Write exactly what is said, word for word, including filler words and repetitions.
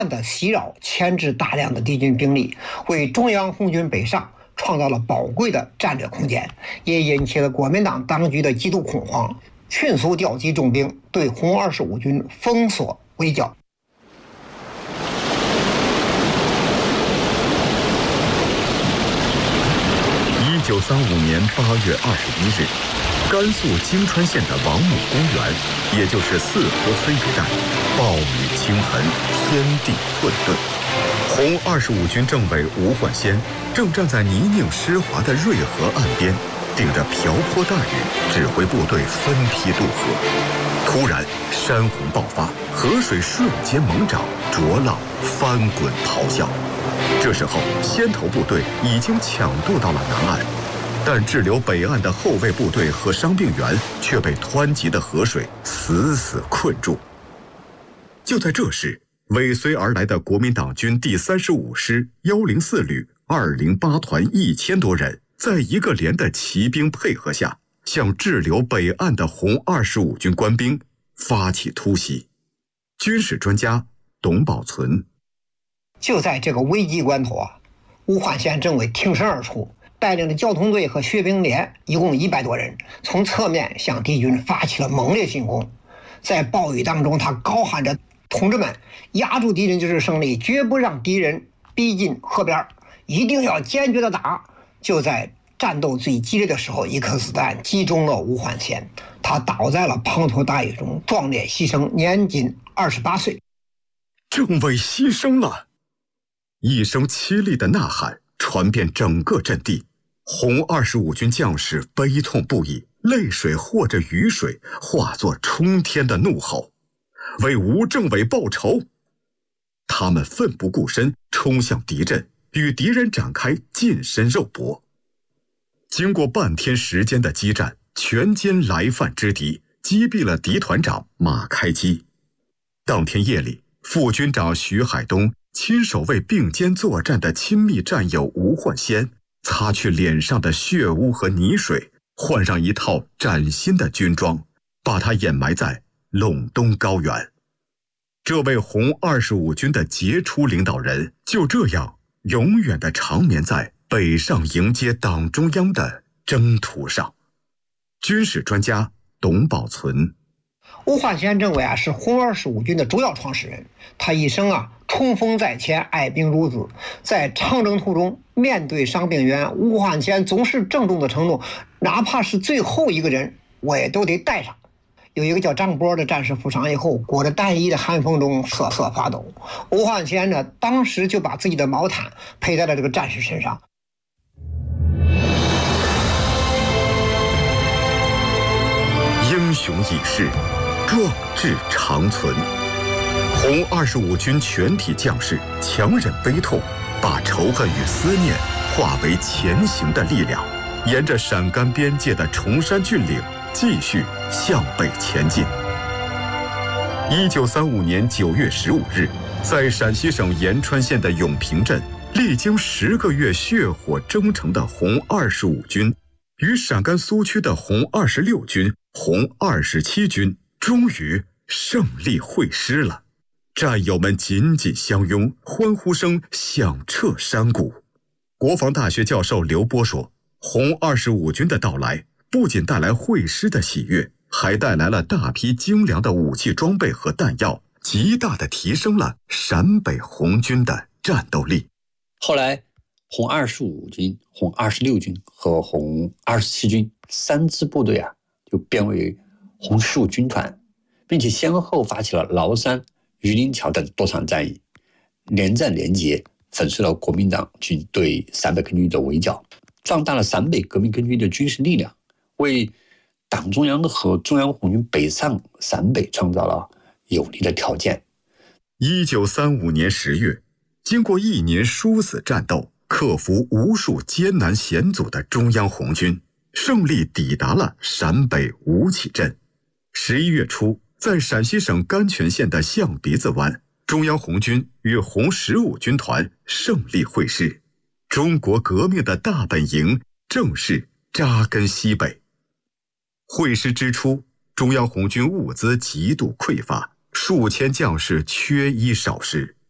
的袭扰，牵制大量的敌军兵力，为中央红军北上创造了宝贵的战略空间，也引起了国民党当局的极度恐慌，迅速调集重兵对红二十五军封锁围剿。 一九三五年八月二十一日，甘肃泾川县的王母公园，也就是四河村一带，暴雨倾盆，天地混沌。红二十五军政委吴焕先正站在泥泞湿滑的瑞河岸边，顶着瓢泼大雨，指挥部队分批渡河。突然，山洪爆发，河水瞬间猛涨，浊浪翻滚咆哮。这时候，先头部队已经抢渡到了南岸，但滞留北岸的后卫部队和伤病员却被湍急的河水死死困住。就在这时，尾随而来的国民党军第三十五师一零四旅二零八团一千多人，在一个连的骑兵配合下，向滞留北岸的红二十五军官兵发起突袭。军事专家董宝存。 就在这个危急关头啊，吴焕先政委挺身而出，带领着交通队和学兵连一共一百多人，从侧面向敌军发起了猛烈进攻。在暴雨当中，他高喊着：“同志们，压住敌人就是胜利，绝不让敌人逼近河边，一定要坚决的打！”就在战斗最激烈的时候，一颗子弹击中了吴焕先，他倒在了滂沱大雨中，壮烈牺牲，年仅二十八岁。 政委牺牲了！一声凄厉的呐喊传遍整个阵地，红二十五军将士悲痛不已，泪水或者雨水化作冲天的怒吼，为吴政委报仇！他们奋不顾身冲向敌阵，与敌人展开近身肉搏。经过半天时间的激战，全歼来犯之敌，击毙了敌团长马开基。当天夜里，副军长徐海东亲手为并肩作战的亲密战友吴焕先擦去脸上的血污和泥水，换上一套崭新的军装，把他掩埋在陇东高原。这位红二十五军的杰出领导人就这样永远地长眠在北上迎接党中央的征途上。军事专家董宝存。 吴焕先政委啊是红二十五军的主要创始人，他一生啊冲锋在前，爱兵如子。在长征途中，面对伤病员，吴焕先总是郑重的承诺，哪怕是最后一个人，我也都得带上。有一个叫张波的战士负伤以后，裹着单衣的寒风中瑟瑟发抖。吴焕先呢，当时就把自己的毛毯披在了这个战士身上。 英雄已逝，壮志长存。红二十五军全体将士强忍悲痛，把仇恨与思念化为前行的力量，沿着陕甘边界的崇山峻岭继续向北前进。一九三五年九月十五日，在陕西省延川县的永平镇，历经十个月血火征程的红二十五军与陕甘苏区的红二十六军、红二十七军终于胜利会师了。战友们紧紧相拥，欢呼声响彻山谷。国防大学教授刘波说，红二十五军的到来不仅带来会师的喜悦，还带来了大批精良的武器装备和弹药，极大地提升了陕北红军的战斗力。 后来红二十五军、红二十六军和红二十七军三支部队啊，就编为红十五军团，并且先后发起了崂山、榆林桥等多场战役，连战连捷，粉碎了国民党军对陕北根据地的围剿，壮大了陕北革命根据地的军事力量，为党中央和中央红军北上陕北创造了有利的条件。 一九三五年十月，经过一年殊死战斗，克服无数艰难险阻的中央红军胜利抵达了陕北吴起镇。十一月初，在陕西省甘泉县的象鼻子湾，中央红军与红十五军团胜利会师，中国革命的大本营正式扎根西北。会师之初，中央红军物资极度匮乏，数千将士缺衣少食。